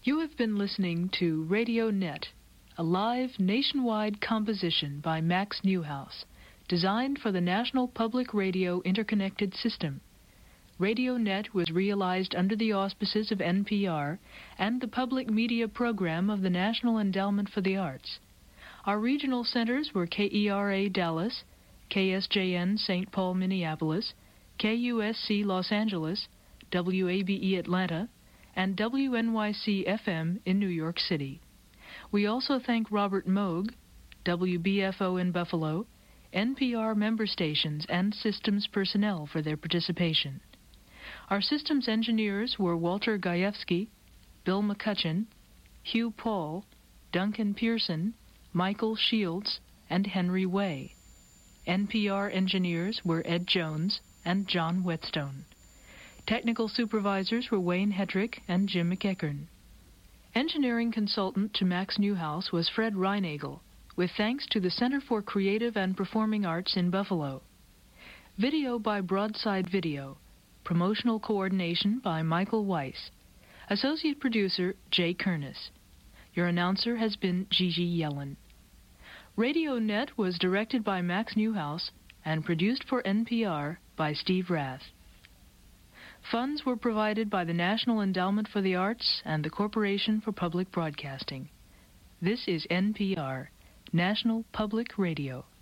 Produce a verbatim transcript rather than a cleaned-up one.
You have been listening to Radio Net, a live nationwide composition by Max Newhouse, designed for the National Public Radio Interconnected System. Radio Net was realized under the auspices of N P R and the public media program of the National Endowment for the Arts. Our regional centers were K E R A Dallas, K S J N Saint Paul, Minneapolis, K U S C Los Angeles, W A B E Atlanta, and W N Y C F M in New York City. We also thank Robert Moog, W B F O in Buffalo, N P R member stations, and systems personnel for their participation. Our systems engineers were Walter Gajewski, Bill McCutcheon, Hugh Paul, Duncan Pearson, Michael Shields, and Henry Way. N P R engineers were Ed Jones and John Whetstone. Technical supervisors were Wayne Hedrick and Jim McEachern. Engineering consultant to Max Newhouse was Fred Reinagel, with thanks to the Center for Creative and Performing Arts in Buffalo. Video by Broadside Video. Promotional coordination by Michael Weiss. Associate producer Jay Kernis. Your announcer has been Gigi Yellen. Radio Net was directed by Max Newhouse and produced for N P R by Steve Rath. Funds were provided by the National Endowment for the Arts and the Corporation for Public Broadcasting. This is N P R, National Public Radio.